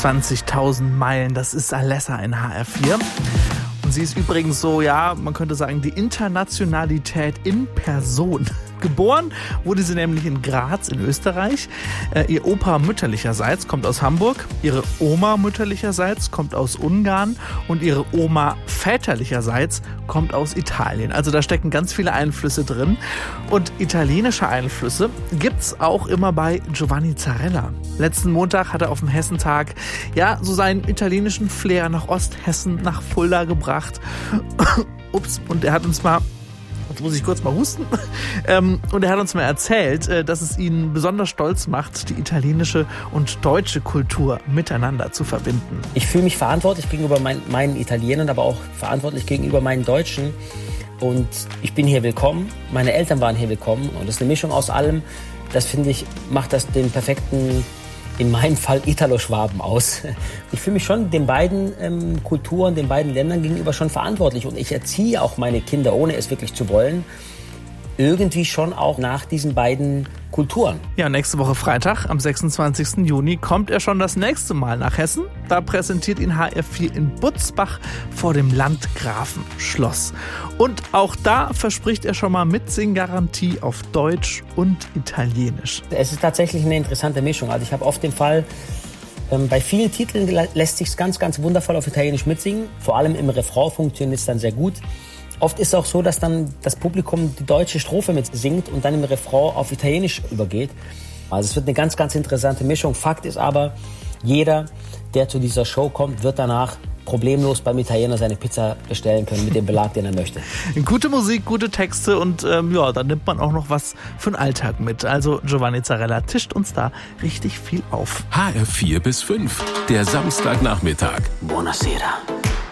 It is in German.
20.000 Meilen, das ist Alessa in HR4. Und sie ist übrigens so, ja, man könnte sagen, die Internationalität in Person. Geboren wurde sie nämlich in Graz in Österreich. Ihr Opa mütterlicherseits kommt aus Hamburg, ihre Oma mütterlicherseits kommt aus Ungarn und ihre Oma väterlicherseits kommt aus Italien. Also da stecken ganz viele Einflüsse drin. Und italienische Einflüsse gibt's auch immer bei Giovanni Zarella. Letzten Montag hat er auf dem Hessentag ja so seinen italienischen Flair nach Osthessen, nach Fulda gebracht. Ups, und er hat uns mal... Jetzt muss ich kurz mal husten. Und er hat uns mal erzählt, dass es ihn besonders stolz macht, die italienische und deutsche Kultur miteinander zu verbinden. Ich fühle mich verantwortlich gegenüber meinen Italienern, aber auch verantwortlich gegenüber meinen Deutschen. Und ich bin hier willkommen. Meine Eltern waren hier willkommen. Und das ist eine Mischung aus allem. Das, finde ich, macht das den perfekten, in meinem Fall, Italo-Schwaben aus. Ich fühle mich schon den beiden Kulturen, den beiden Ländern gegenüber schon verantwortlich. Und ich erziehe auch meine Kinder, ohne es wirklich zu wollen, irgendwie schon auch nach diesen beiden Kulturen. Ja, nächste Woche Freitag, am 26. Juni, kommt er schon das nächste Mal nach Hessen. Da präsentiert ihn HR4 in Butzbach vor dem Landgrafenschloss. Und auch da verspricht er schon mal Mitsinggarantie auf Deutsch und Italienisch. Es ist tatsächlich eine interessante Mischung. Also ich habe oft den Fall, bei vielen Titeln lässt sich ganz, ganz wundervoll auf Italienisch mitsingen. Vor allem im Refrain funktioniert es dann sehr gut. Oft ist es auch so, dass dann das Publikum die deutsche Strophe mitsingt und dann im Refrain auf Italienisch übergeht. Also es wird eine ganz, ganz interessante Mischung. Fakt ist aber, jeder, der zu dieser Show kommt, wird danach problemlos beim Italiener seine Pizza bestellen können mit dem Belag, den er möchte. Gute Musik, gute Texte und ja, dann nimmt man auch noch was für den Alltag mit. Also Giovanni Zarella tischt uns da richtig viel auf. HR4 bis 5, der Samstagnachmittag. Buonasera.